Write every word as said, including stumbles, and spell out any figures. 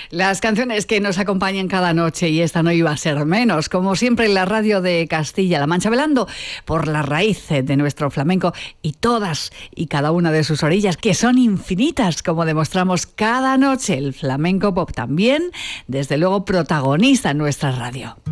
Las canciones que nos acompañan cada noche, y esta no iba a ser menos, como siempre en la radio de Castilla-La Mancha, velando por la raíz de nuestro flamenco y todas y cada una de sus orillas, que son infinitas, como demostramos cada noche. El flamenco pop también, desde luego, protagonista en nuestra radio.